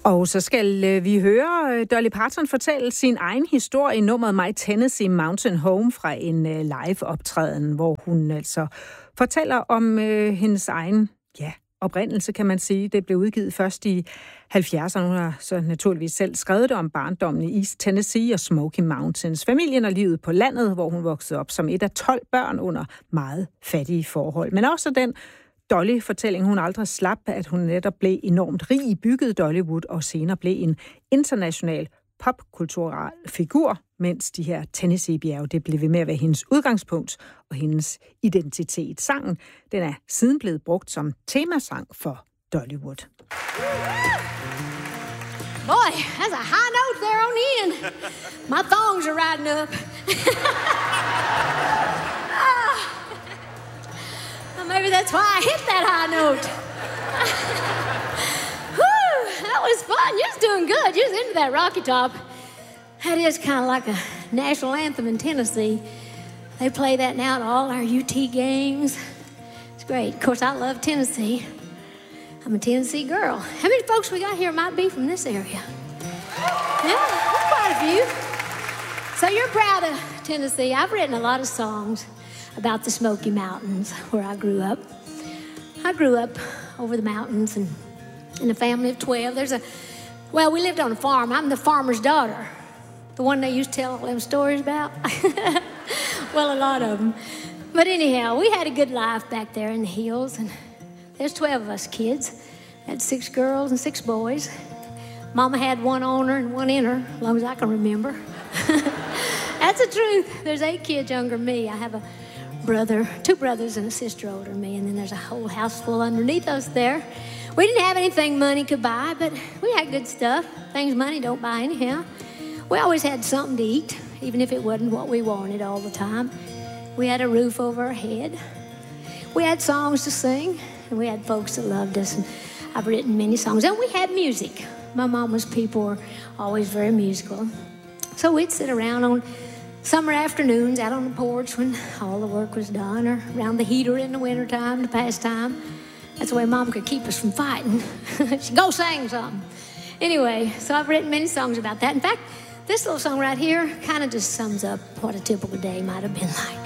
Og så skal vi høre Dolly Parton fortælle sin egen historie i nummeret My Tennessee Mountain Home fra en live-optræden, hvor hun altså fortæller om hendes egen oprindelse, kan man sige. Det blev udgivet først i 70'erne. Hun har så naturligvis selv skrevet det om barndommen i East Tennessee og Smoky Mountains. Familien og livet på landet, hvor hun voksede op som et af 12 børn under meget fattige forhold. Men også den Dolly-fortælling, hun aldrig slap, at hun netop blev enormt rig i bygget Dollywood, og senere blev en international popkulturel figur, mens de her Tennessee-bjerge, det blev ved med at være hendes udgangspunkt og hendes identitet. Sangen, den er siden blevet brugt som temasang for Dollywood. Boy, that's a high note there on the end. My thongs are riding up. Maybe that's why I hit that high note. Whew, that was fun. You was doing good. You was into that Rocky Top. That is kind of like a national anthem in Tennessee. They play that now at all our UT games. It's great. Of course, I love Tennessee. I'm a Tennessee girl. How many folks we got here might be from this area? Yeah, quite a few. So you're proud of Tennessee. I've written a lot of songs about the Smoky Mountains, where I grew up. I grew up over the mountains and in a family of 12. We lived on a farm. I'm the farmer's daughter, the one they used to tell all them stories about. Well, a lot of them. But anyhow, we had a good life back there in the hills, and there's 12 of us kids. I had 6 girls and 6 boys. Mama had one on her and one in her, as long as I can remember. That's the truth. There's 8 kids younger than me. I have a brother, 2 brothers and a sister older than me, and then there's a whole house full underneath us there. We didn't have anything money could buy, but we had good stuff, things money don't buy anyhow. We always had something to eat, even if it wasn't what we wanted all the time. We had a roof over our head. We had songs to sing, and we had folks that loved us, and I've written many songs. And we had music. My mama's people were always very musical. So we'd sit around on summer afternoons out on the porch when all the work was done, or around the heater in the wintertime to pass time. That's the way Mom could keep us from fighting. She'd go sing something. Anyway, so I've written many songs about that. In fact, this little song right here kind of just sums up what a typical day might have been like.